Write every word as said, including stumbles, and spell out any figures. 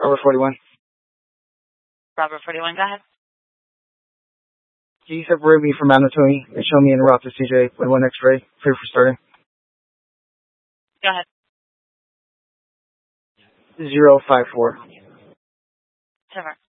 Robert forty-one. Robert forty-one, go ahead. Can you separate me from anatomy and show me in route to C J with one X-ray? Clear for starting. Go ahead. Zero five four. Sever.